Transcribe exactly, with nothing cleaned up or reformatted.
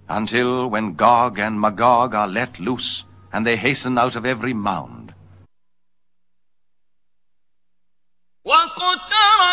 until when Gog and Magog are let loose, and they hasten out of every mound. واقترب